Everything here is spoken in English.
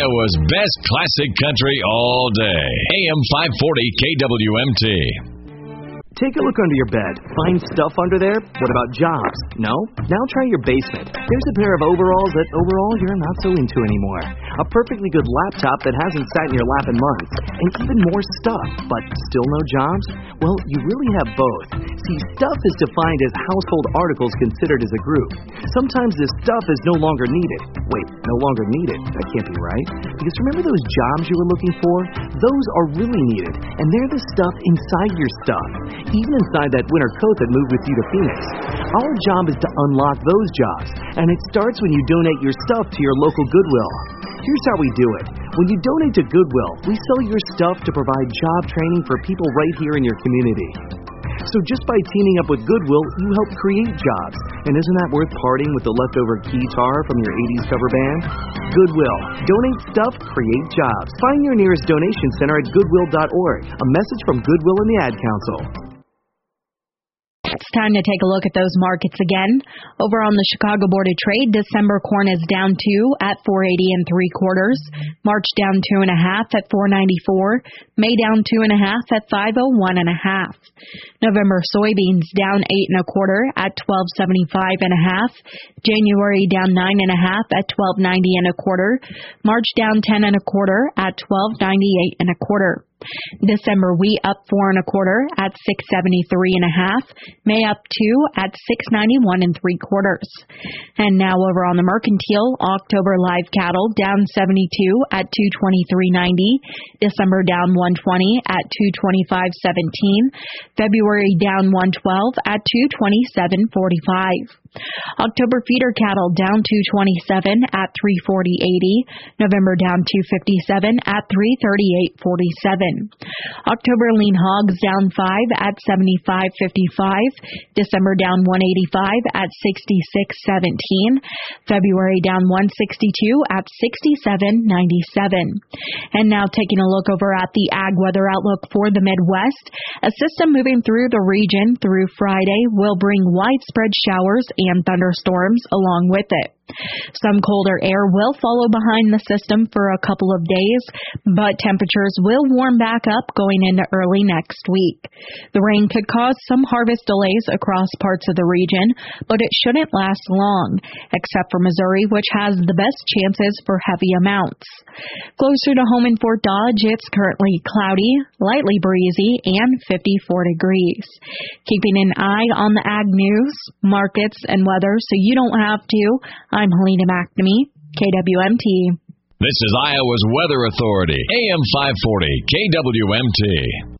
Iowa's best classic country all day. AM 540 KWMT. Take a look under your bed. Find stuff under there? What about jobs? No? Now try your basement. There's a pair of overalls that overall you're not so into anymore. A perfectly good laptop that hasn't sat in your lap in months. And even more stuff, but still no jobs? Well, you really have both. See, stuff is defined as household articles considered as a group. Sometimes this stuff is no longer needed. Wait, no longer needed? That can't be right. Because remember those jobs you were looking for? Those are really needed. And they're the stuff inside your stuff. Even inside that winter coat that moved with you to Phoenix. Our job is to unlock those jobs, and it starts when you donate your stuff to your local Goodwill. Here's how we do it. When you donate to Goodwill, we sell your stuff to provide job training for people right here in your community. So just by teaming up with Goodwill, you help create jobs. And isn't that worth parting with the leftover guitar from your 80s cover band? Goodwill. Donate stuff, create jobs. Find your nearest donation center at goodwill.org. A message from Goodwill and the Ad Council. It's time to take a look at those markets again. Over on the Chicago Board of Trade, December corn is down 2 at 4.80 3/4. March down 2.5 at 4.94. May down 2.5 at 5.01 1/2. November soybeans down 8 1/4 at 12.75 1/2. January down 9 1/2 at 12.90 1/4. March down 10 1/4 at 12.98 1/4. December wheat up 4 1/4 at 6.73 1/2. May up 2 at 6.91 3/4. And now over on the mercantile, October live cattle down 72 at 223.90. December down 120 at 225.17. February down 112 at 227.45. October feeder cattle down 227 at 340.80. November down 257 at 338.47. October lean hogs down 5 at 75.55. December down 185 at 66.17. February down 162 at 67.97. And now taking a look over at the ag weather outlook for the Midwest. A system moving through the region through Friday will bring widespread showers and thunderstorms along with it. Some colder air will follow behind the system for a couple of days, but temperatures will warm back up going into early next week. The rain could cause some harvest delays across parts of the region, but it shouldn't last long, except for Missouri, which has the best chances for heavy amounts. Closer to home in Fort Dodge, it's currently cloudy, lightly breezy, and 54 degrees. Keeping an eye on the ag news, markets, and weather so you don't have to, I'm Helena McNamee, KWMT. This is Iowa's Weather Authority, AM 540 KWMT.